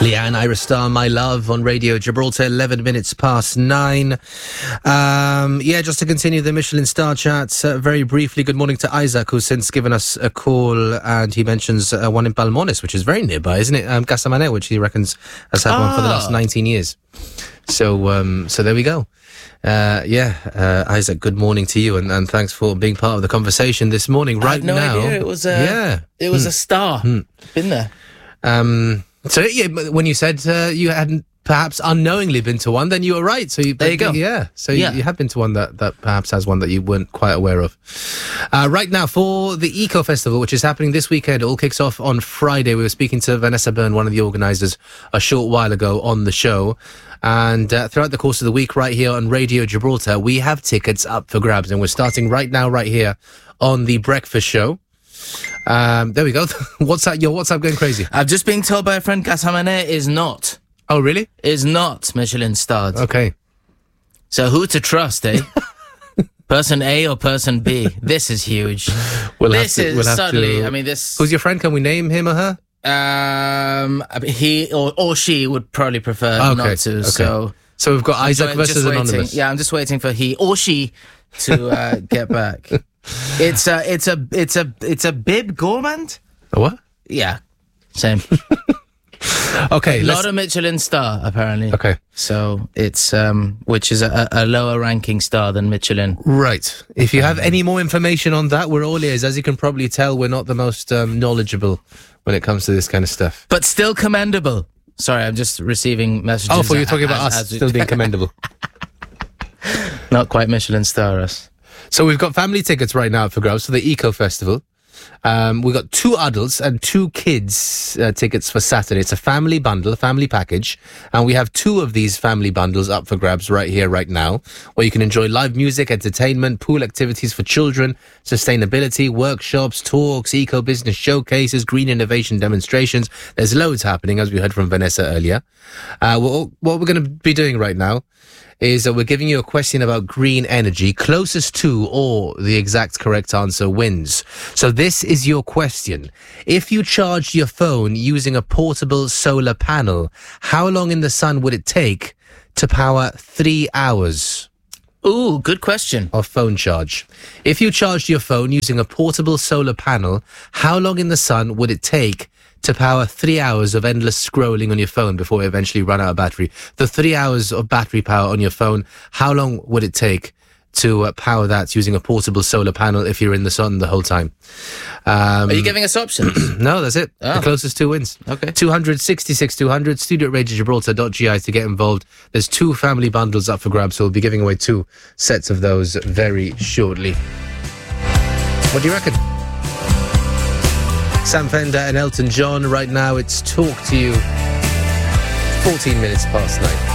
Leanne, Ira Star, My Love on Radio Gibraltar, 11 minutes past 9. Just to continue the Michelin star chat, very briefly, good morning to Isaac, who's since given us a call, and he mentions one in Balmonis, which is very nearby, isn't it? Casa Manet, which he reckons has had one for the last 19 years. So there we go. Isaac, good morning to you, and thanks for being part of the conversation this morning. Right now, I had no idea it was a star. Been there. When you said you hadn't perhaps unknowingly been to one, then you were right. So there you go. Yeah. So you have been to one that perhaps has one that you weren't quite aware of. Right now, for the Eco Festival, which is happening this weekend, it all kicks off on Friday. We were speaking to Vanessa Byrne, one of the organisers, a short while ago on the show. And throughout the course of the week, right here on Radio Gibraltar, we have tickets up for grabs. And we're starting right now, right here on The Breakfast Show. There we go. What's up going crazy? I've just been told by a friend Casa Manet is not. Oh, really? Is not Michelin starred. Okay. So who to trust, eh? Person A or person B? This is huge. Who's your friend? Can we name him or her? He or she would probably prefer not to. Okay. So we've got Isaac versus Anonymous. Yeah, I'm just waiting for he or she to get back. It's a bib gourmand. A what? Yeah, same. Okay, a lot of Michelin star apparently. Okay, so it's which is a lower ranking star than Michelin. Right. If you have any more information on that, we're all ears. As you can probably tell, we're not the most knowledgeable when it comes to this kind of stuff. But still commendable. Sorry, I'm just receiving messages. Oh, you're talking about us still being commendable. Not quite Michelin star us. So we've got family tickets right now for grabs for the Eco Festival. We've got 2 adults and 2 kids tickets for Saturday. It's a family bundle, a family package. And we have 2 of these family bundles up for grabs right here, right now, where you can enjoy live music, entertainment, pool activities for children, sustainability, workshops, talks, eco-business showcases, green innovation demonstrations. There's loads happening, as we heard from Vanessa earlier. What we're going to be doing right now is we're giving you a question about green energy. Closest to or the exact correct answer wins. So this is your question. If you charged your phone using a portable solar panel, how long in the sun would it take to power 3 hours? Ooh, good question. Of phone charge. If you charged your phone using a portable solar panel, how long in the sun would it take to power 3 hours of endless scrolling on your phone before it eventually run out of battery? The 3 hours of battery power on your phone, how long would it take to power that using a portable solar panel if you're in the sun the whole time? Are you giving us options? No, that's it. The closest 2 wins. Okay. 266 200, studio@radiogibraltar.gi to get involved. There's 2 family bundles up for grabs, so we'll be giving away 2 sets of those very shortly. What do you reckon? Sam Fender and Elton John. Right now, it's Talk to You. 14 minutes past 9.